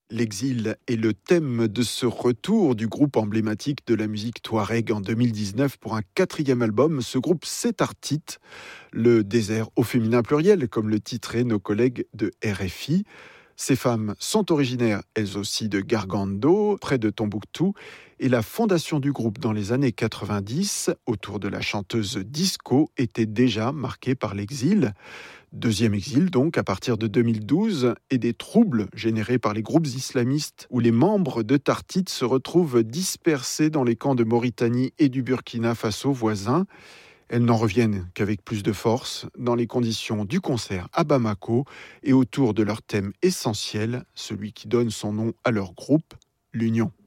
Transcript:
L'exil est le thème de ce retour du groupe emblématique de la musique touareg en 2019 pour un 4e album. Ce groupe, c'est Artite, le désert au féminin pluriel, comme le titraient nos collègues de RFI. Ces femmes sont originaires, elles aussi, de Gargando, près de Tombouctou. Et la fondation du groupe dans les années 90, autour de la chanteuse disco, était déjà marquée par l'exil. Deuxième exil donc à partir de 2012 et des troubles générés par les groupes islamistes où les membres de Tartite se retrouvent dispersés dans les camps de Mauritanie et du Burkina Faso voisins. Elles n'en reviennent qu'avec plus de force dans les conditions du concert à Bamako et autour de leur thème essentiel, celui qui donne son nom à leur groupe, l'union.